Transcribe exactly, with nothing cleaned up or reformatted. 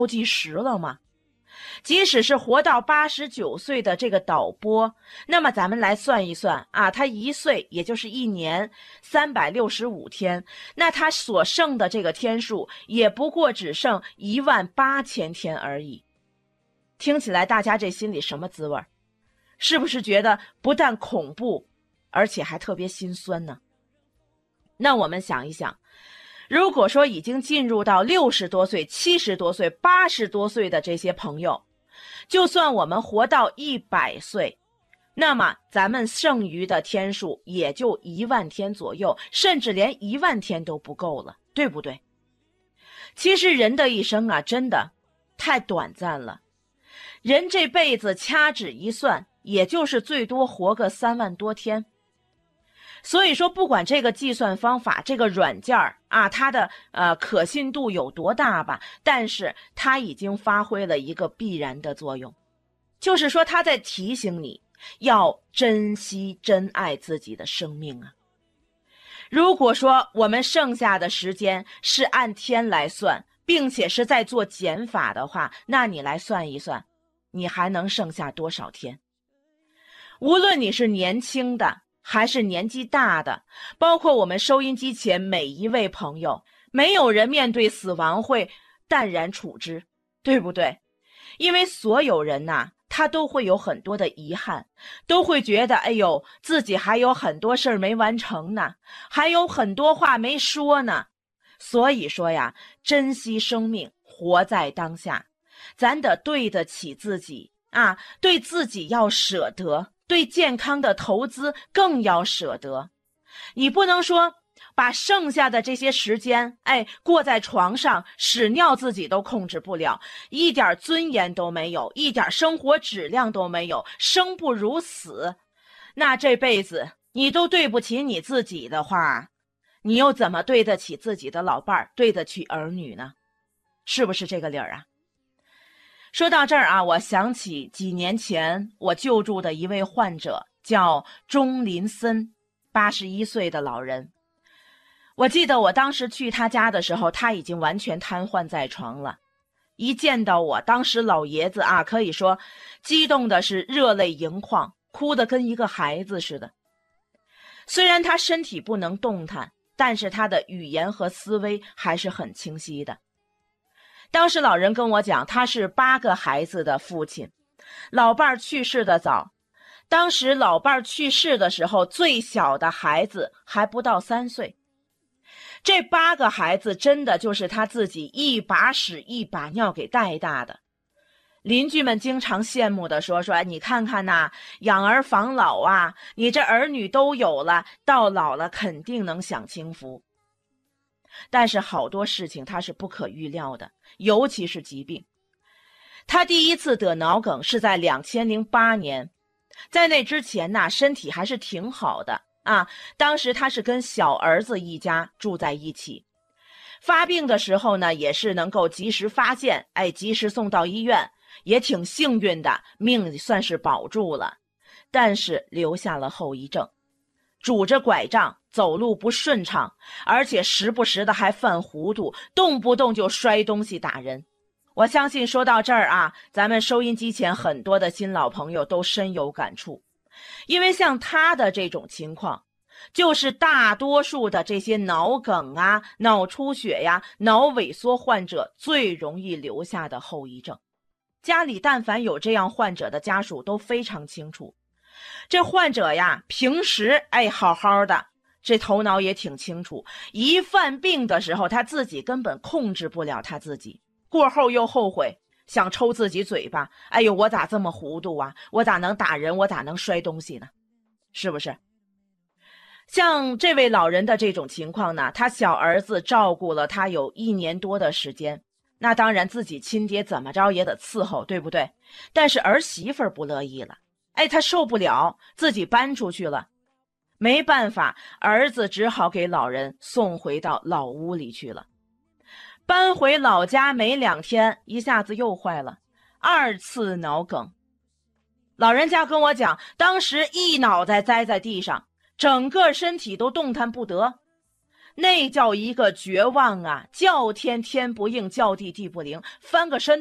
计时了吗？即使是活到八十九岁的这个导播，那么咱们来算一算啊，他一岁也就是一年三百六十五天，那他所剩的这个天数也不过只剩一万八千天而已。听起来大家这心里什么滋味？是不是觉得不但恐怖，而且还特别心酸呢？那我们想一想，如果说已经进入到六十多岁、七十多岁、八十多岁的这些朋友，就算我们活到一百岁，那么咱们剩余的天数也就一万天左右，甚至连一万天都不够了，对不对？其实人的一生啊，真的太短暂了。人这辈子掐指一算，也就是最多活个三万多天。所以说不管这个计算方法，这个软件啊，它的呃可信度有多大吧，但是它已经发挥了一个必然的作用，就是说它在提醒你要珍惜珍爱自己的生命啊。如果说我们剩下的时间是按天来算，并且是在做减法的话，那你来算一算，你还能剩下多少天？无论你是年轻的还是年纪大的，包括我们收音机前每一位朋友，没有人面对死亡会淡然处之，对不对？因为所有人呐、啊，他都会有很多的遗憾，都会觉得哎呦，自己还有很多事儿没完成呢，还有很多话没说呢。所以说呀，珍惜生命，活在当下，咱得对得起自己啊，对自己要舍得，对健康的投资更要舍得。你不能说把剩下的这些时间，哎，过在床上屎尿自己都控制不了，一点尊严都没有，一点生活质量都没有，生不如死。那这辈子你都对不起你自己的话，你又怎么对得起自己的老伴儿，对得起儿女呢？是不是这个理儿啊？说到这儿啊，我想起几年前我救助的一位患者，叫钟林森，八十一岁的老人。我记得我当时去他家的时候，他已经完全瘫痪在床了。一见到我，当时老爷子啊，可以说激动的是热泪盈眶，哭得跟一个孩子似的。虽然他身体不能动弹，但是他的语言和思维还是很清晰的。当时老人跟我讲，他是八个孩子的父亲，老伴儿去世的早。当时老伴儿去世的时候，最小的孩子还不到三岁。这八个孩子真的就是他自己一把屎一把尿给带大的。邻居们经常羡慕地说说，你看看呐、啊，养儿防老啊，你这儿女都有了，到老了肯定能享清福。但是好多事情它是不可预料的，尤其是疾病。他第一次得脑梗是在两千零八年，在那之前呢，身体还是挺好的啊。当时他是跟小儿子一家住在一起，发病的时候呢，也是能够及时发现，哎，及时送到医院，也挺幸运的，命算是保住了。但是留下了后遗症，拄着拐杖走路不顺畅，而且时不时的还犯糊涂，动不动就摔东西打人。我相信说到这儿啊，咱们收音机前很多的新老朋友都深有感触。因为像他的这种情况，就是大多数的这些脑梗啊、脑出血呀、脑萎缩患者最容易留下的后遗症。家里但凡有这样患者的家属都非常清楚，这患者呀，平时哎好好的，这头脑也挺清楚，一犯病的时候他自己根本控制不了他自己，过后又后悔，想抽自己嘴巴，哎呦，我咋这么糊涂啊，我咋能打人，我咋能摔东西呢？是不是？像这位老人的这种情况呢，他小儿子照顾了他有一年多的时间，那当然自己亲爹怎么着也得伺候，对不对？但是儿媳妇不乐意了，哎，他受不了，自己搬出去了。没办法，儿子只好给老人送回到老屋里去了。搬回老家没两天，一下子又坏了，二次脑梗。老人家跟我讲，当时一脑袋栽在地上，整个身体都动弹不得。 那叫一个绝望啊！叫天天不应，叫地地不灵，翻个身